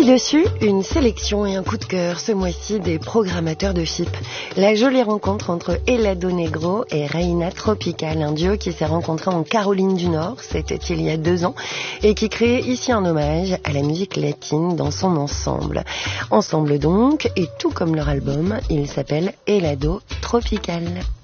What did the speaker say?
Dessus, une sélection et un coup de cœur ce mois-ci des programmateurs de FIP. La jolie rencontre entre Helado Negro et Reina Tropical, un duo qui s'est rencontré en Caroline du Nord, c'était il y a 2 ans, et qui crée ici un hommage à la musique latine dans son ensemble. Ensemble donc, et tout comme leur album, il s'appelle Helado Tropical.